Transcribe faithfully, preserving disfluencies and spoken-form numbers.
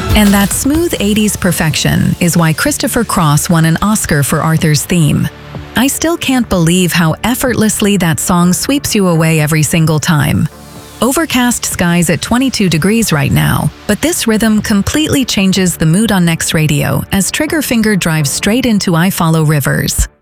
And that smooth eighties perfection is why Christopher Cross won an Oscar for Arthur's theme. I still can't believe how effortlessly that song sweeps you away every single time. Overcast skies at twenty-two degrees right now, but this rhythm completely changes the mood on Next Radio as Triggerfinger drives straight into I Follow Rivers.